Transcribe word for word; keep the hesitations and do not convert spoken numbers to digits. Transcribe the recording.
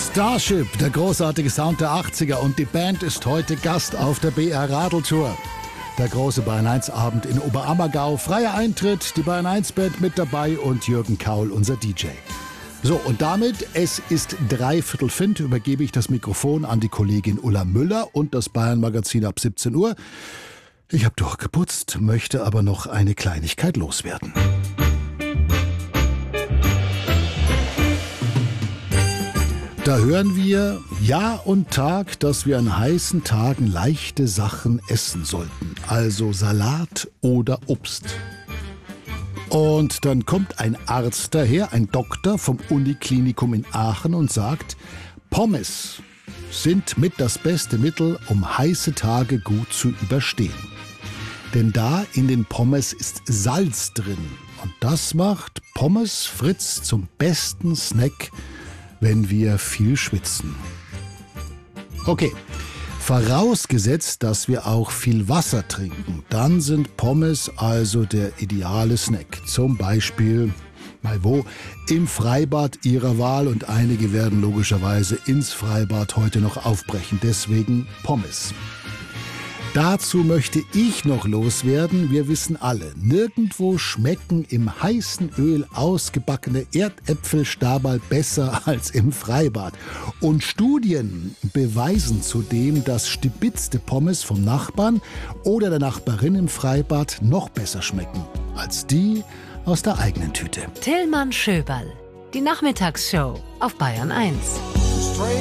Starship, der großartige Sound der achtziger, und die Band ist heute Gast auf der B R Radeltour. Der große Bayern eins Abend in Oberammergau, freier Eintritt, die Bayern eins Band mit dabei und Jürgen Kaul, unser D J. So, und damit, es ist dreiviertel fünf, übergebe ich das Mikrofon an die Kollegin Ulla Müller und das Bayern Magazin ab siebzehn Uhr. Ich habe durchgeputzt, möchte aber noch eine Kleinigkeit loswerden. Da hören wir Jahr und Tag, dass wir an heißen Tagen leichte Sachen essen sollten. Also Salat oder Obst. Und dann kommt ein Arzt daher, ein Doktor vom Uniklinikum in Aachen und sagt, Pommes sind mit das beste Mittel, um heiße Tage gut zu überstehen. Denn da in den Pommes ist Salz drin. Und das macht Pommes Fritz zum besten Snack, wenn wir viel schwitzen. Okay, vorausgesetzt, dass wir auch viel Wasser trinken, dann sind Pommes also der ideale Snack. Zum Beispiel, mal wo, im Freibad Ihrer Wahl, und einige werden logischerweise ins Freibad heute noch aufbrechen, deswegen Pommes. Dazu möchte ich noch loswerden, wir wissen alle, nirgendwo schmecken im heißen Öl ausgebackene Erdäpfelstaberl besser als im Freibad. Und Studien beweisen zudem, dass stibitzte Pommes vom Nachbarn oder der Nachbarin im Freibad noch besser schmecken als die aus der eigenen Tüte. Tillmann Schöberl, die Nachmittagsshow auf Bayern eins.